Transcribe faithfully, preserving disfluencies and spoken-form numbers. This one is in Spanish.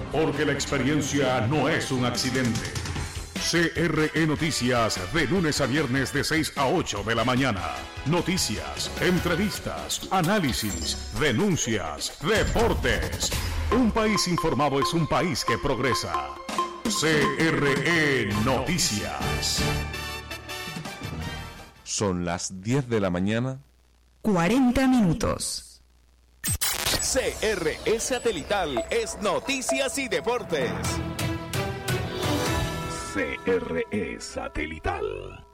porque la experiencia no es un accidente. C R E Noticias, de lunes a viernes de seis a ocho de la mañana. Noticias, entrevistas, análisis, denuncias, deportes. Un país informado es un país que progresa. C R E Noticias. Son las diez de la mañana. cuarenta minutos. C R E Satelital es Noticias y Deportes. C R E Satelital.